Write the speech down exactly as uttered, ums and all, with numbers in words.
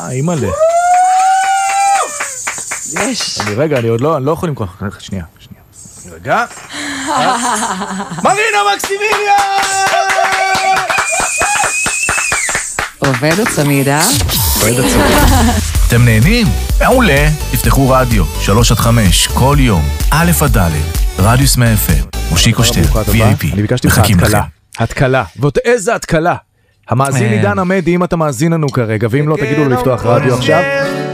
אימא'לה. יש. אני רגע, אני עוד לא, אני לא יכול למכוח. שנייה, שנייה. רגע. מרינה מקסימיליה! עובד הצמידה. עובד הצמידה. אתם נהנים? מעולה. תפתחו רדיו, שלוש עד חמש, כל יום, א' עד ד', רדיוס מאה אף אם, מושיקו שטר, וי איי פי. אני ביקשתי לך התקלה. התקלה. ועוד איזה התקלה. המאזין עידן עמדי, אם אתה מאזין לנו כרגע, ואם לא תגידו לו לפתוח רדיו עכשיו.